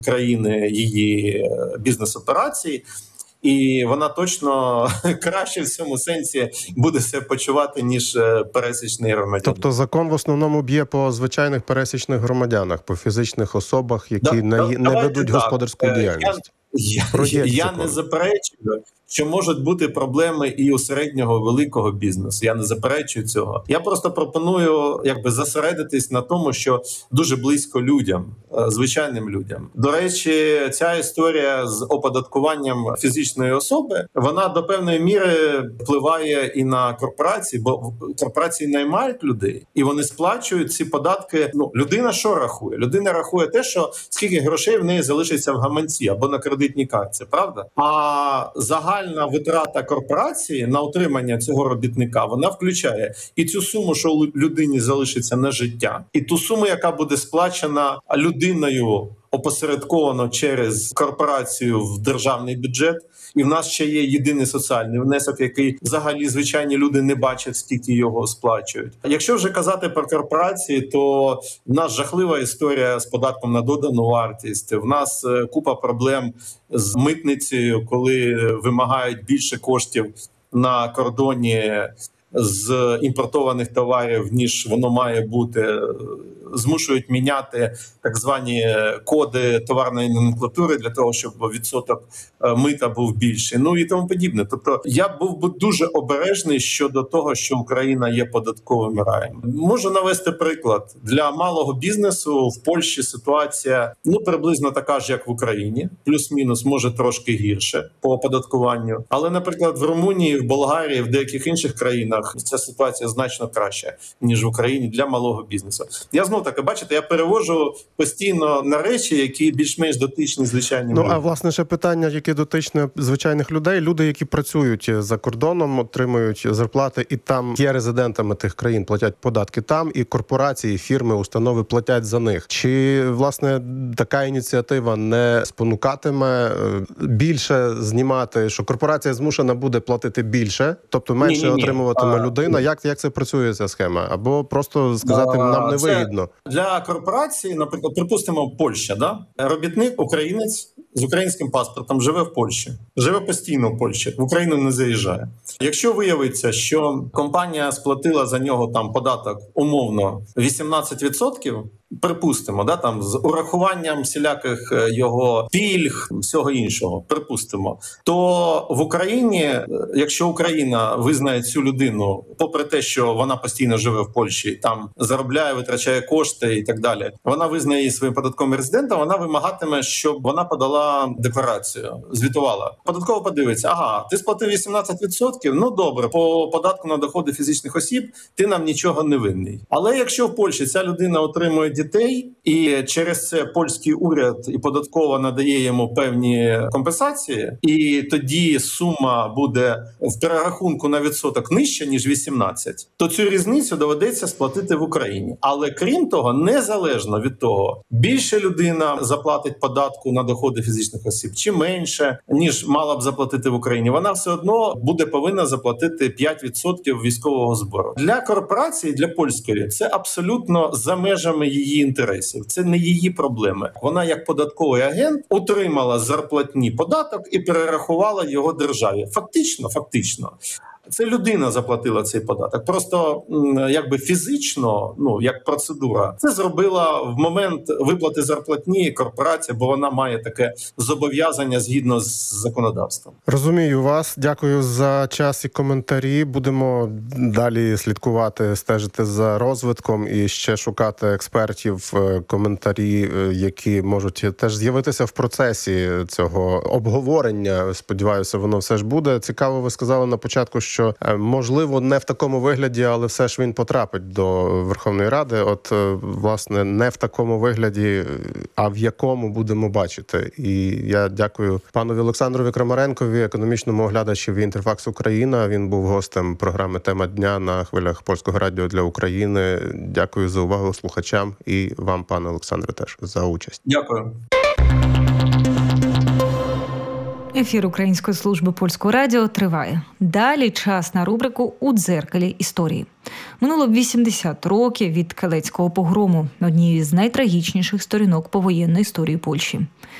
країни її бізнес-операцій. І вона точно краще в цьому сенсі буде себе почувати, ніж пересічний громадянин. Тобто закон в основному б'є по звичайних пересічних громадянах, по фізичних особах, які не ведуть господарську діяльність. Я не заперечую, що можуть бути проблеми і у середнього, великого бізнесу. Я не заперечую цього. Я просто пропоную зосередитись на тому, що дуже близько людям, звичайним людям. До речі, ця історія з оподаткуванням фізичної особи, вона до певної міри впливає і на корпорації, бо корпорації наймають людей, і вони сплачують ці податки. Людина що рахує? Людина рахує те, що скільки грошей в неї залишиться в гаманці або на кредитній картці, правда? А загальна витрата корпорації на утримання цього робітника, вона включає і цю суму, що людині залишиться на життя, і ту суму, яка буде сплачена людиною опосередковано через корпорацію в державний бюджет. І в нас ще є єдиний соціальний внесок, який взагалі звичайні люди не бачать, скільки його сплачують. Якщо вже казати про корпорації, то в нас жахлива історія з податком на додану вартість. В нас купа проблем з митницею, коли вимагають більше коштів на кордоні з імпортованих товарів, ніж воно має бути. Змушують міняти так звані коди товарної номенклатури для того, щоб відсоток мита був більший. І тому подібне. Тобто я був би дуже обережний щодо того, що Україна є податковим раєм. Можу навести приклад. Для малого бізнесу в Польщі ситуація приблизно така ж, як в Україні. Плюс-мінус, може трошки гірше по оподаткуванню. Але, наприклад, в Румунії, в Болгарії, в деяких інших країнах ця ситуація значно краща, ніж в Україні для малого бізнесу. Я знову таке, бачите, я перевожу постійно на речі, які більш-менш дотичні звичайні люди. А власне ще питання, які дотичні звичайних людей, люди, які працюють за кордоном, отримують зарплати і там є резидентами тих країн, платять податки там, і корпорації, фірми, установи платять за них. Чи, власне, така ініціатива не спонукатиме більше знімати, що корпорація змушена буде платити більше, тобто менше отримуватиме людина? Як це працює, ця схема? Або просто сказати, нам не вигідно? Для корпорації, наприклад, припустимо, Польща, да? Робітник, українець з українським паспортом живе в Польщі, живе постійно в Польщі, в Україну не заїжджає. Якщо виявиться, що компанія сплатила за нього там податок умовно 18%, припустимо, да, там з урахуванням всіляких його пільг, всього іншого, припустимо, то в Україні, якщо Україна визнає цю людину, попри те, що вона постійно живе в Польщі, там заробляє, витрачає кошти і так далі, вона визнає її своїм податковим резидентом, вона вимагатиме, щоб вона подала декларацію, звітувала. Податково подивиться, ага, ти сплатив 18%, ну добре, по податку на доходи фізичних осіб ти нам нічого не винний. Але якщо в Польщі ця людина отримує дітей, і через це польський уряд і податкова надає йому певні компенсації, і тоді сума буде в перерахунку на відсоток нижча, ніж 18, то цю різницю доведеться сплатити в Україні. Але крім того, незалежно від того, більше людина заплатить податку на доходи фізичних осіб, чи менше, ніж мала б заплатити в Україні, вона все одно буде повинна заплатити 5% військового збору. Для корпорації, для польської, це абсолютно за межами її інтересів. Це не її проблеми. Вона як податковий агент отримала зарплатні податок і перерахувала його державі. Фактично. Це людина заплатила цей податок. Просто якби фізично, як процедура, це зробила в момент виплати зарплатні корпорація, бо вона має таке зобов'язання згідно з законодавством. Розумію вас. Дякую за час і коментарі. Будемо далі слідкувати, стежити за розвитком і ще шукати експертів, коментарі, які можуть теж з'явитися в процесі цього обговорення. Сподіваюся, воно все ж буде. Цікаво, ви сказали на початку, що можливо не в такому вигляді, але все ж він потрапить до Верховної Ради. От, власне, не в такому вигляді, а в якому будемо бачити. І я дякую панові Олександрові Крамаренкові, економічному оглядачеві «Інтерфакс Україна». Він був гостем програми «Тема дня» на хвилях Польського радіо для України. Дякую за увагу слухачам і вам, пане Олександре, теж за участь. Дякую. Ефір Української служби польського радіо триває. Далі час на рубрику «У дзеркалі історії». Минуло 80 років від Келецького погрому, однієї з найтрагічніших сторінок повоєнної історії Польщі.